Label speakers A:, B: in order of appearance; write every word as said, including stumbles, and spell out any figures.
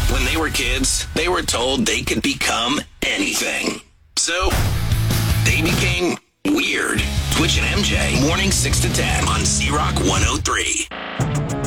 A: When they were kids, they were told they could become anything. So, they became weird. Twitch and M J, morning six to ten on Z-Rock one oh three.